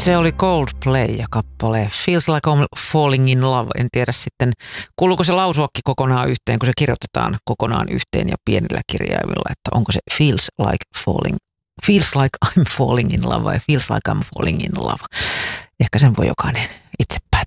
Se oli Coldplay ja kappale Feels Like I'm Falling in Love. En tiedä sitten, kuuluuko se lausuakin kokonaan yhteen, kun se kirjoitetaan kokonaan yhteen ja pienillä kirjaimilla, että onko se Feels Like I'm Falling in Love vai Feels Like I'm Falling in Love. Ehkä sen voi jokainen itse